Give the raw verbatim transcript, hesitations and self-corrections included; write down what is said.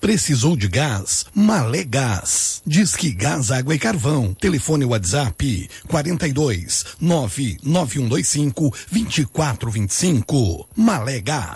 Precisou de gás? Malé Gás. Disque Gás, Água e Carvão. Telefone WhatsApp quarenta e dois, nove nove um dois cinco, vinte e quatro vinte e cinco. Malé Gás.